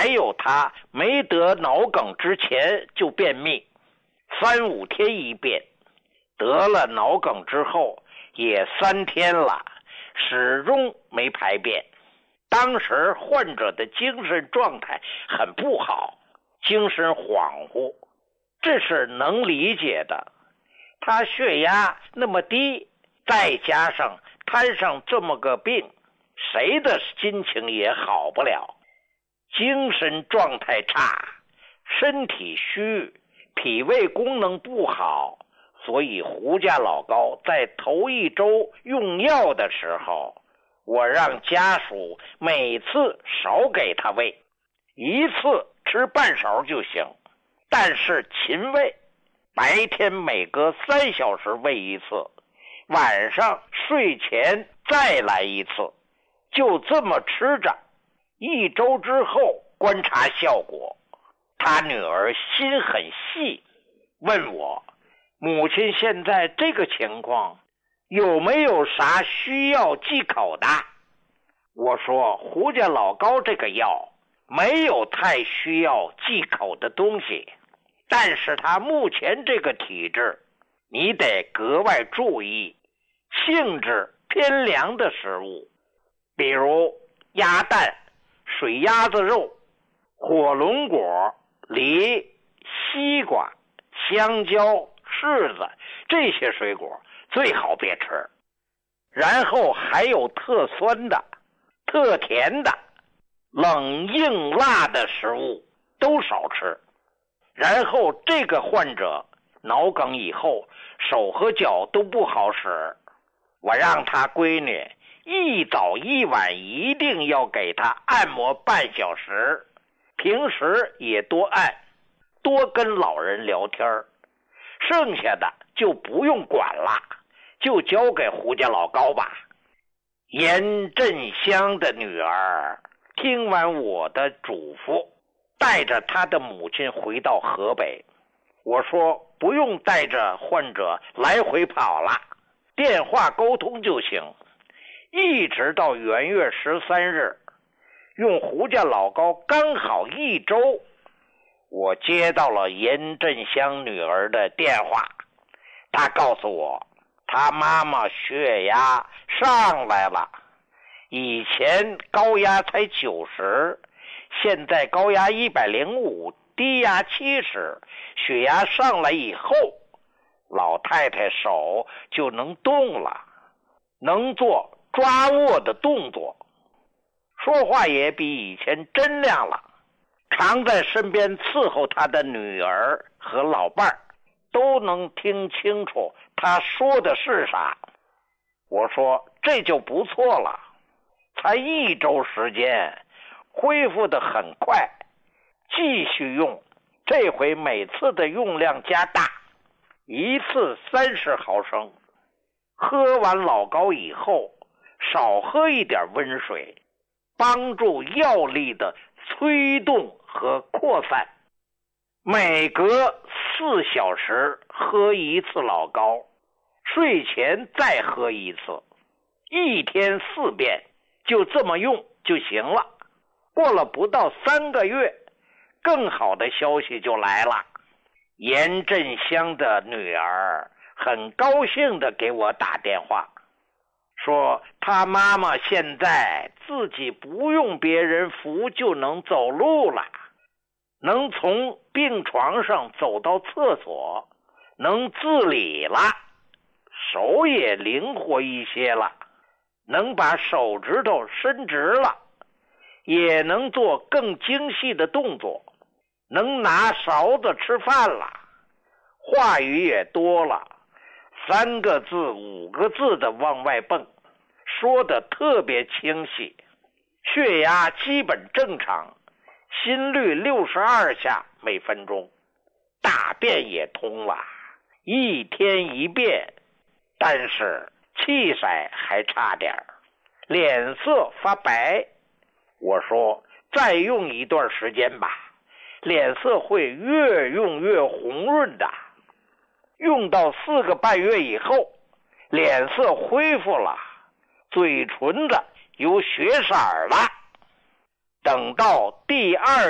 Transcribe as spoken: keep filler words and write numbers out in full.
还有他没得脑梗之前就便秘，三五天一便，得了脑梗之后也三天了，始终没排便。当时患者的精神状态很不好，精神恍惚，这是能理解的。他血压那么低，再加上摊上这么个病，谁的心情也好不了。精神状态差，身体虚，脾胃功能不好，所以胡家老高在头一周用药的时候，我让家属每次少给他喂，一次吃半勺就行，但是勤喂，白天每隔三小时喂一次，晚上睡前再来一次，就这么吃着。一周之后观察效果，他女儿心很细，问我母亲现在这个情况有没有啥需要忌口的？我说胡家老高这个药没有太需要忌口的东西，但是他目前这个体质，你得格外注意性质偏凉的食物，比如鸭蛋、水鸭子肉、火龙果、梨、西瓜、香蕉、柿子，这些水果最好别吃。然后还有特酸的、特甜的、冷硬辣的食物都少吃。然后这个患者脑梗以后手和脚都不好使，我让他闺女一早一晚一定要给他按摩半小时，平时也多按，多跟老人聊天，剩下的就不用管了，就交给胡家老高吧。严振香的女儿听完我的嘱咐，带着他的母亲回到河北。我说不用带着患者来回跑了，电话沟通就行。一直到元月十三日，用胡家老高刚好一周，我接到了严振香女儿的电话，她告诉我她妈妈血压上来了，以前高压才九十，现在高压一百零五，低压七十，血压上来以后，老太太手就能动了，能做抓握的动作，说话也比以前真亮了，常在身边伺候他的女儿和老伴儿都能听清楚他说的是啥。我说这就不错了，才一周时间，恢复得很快，继续用，这回每次的用量加大，一次三十毫升，喝完老高以后少喝一点温水，帮助药力的催动和扩散。每隔四小时喝一次老高，睡前再喝一次，一天四遍，就这么用就行了。过了不到三个月，更好的消息就来了。严振香的女儿很高兴地给我打电话，说他妈妈现在自己不用别人扶就能走路了，能从病床上走到厕所，能自理了，手也灵活一些了，能把手指头伸直了，也能做更精细的动作，能拿勺子吃饭了，话语也多了，三个字五个字的往外蹦，说的特别清晰，血压基本正常，心率六十二下每分钟，大便也通了，一天一便，但是气色还差点，脸色发白。我说再用一段时间吧，脸色会越用越红润的。用到四个半月以后，脸色恢复了，嘴唇子有血色了。等到第二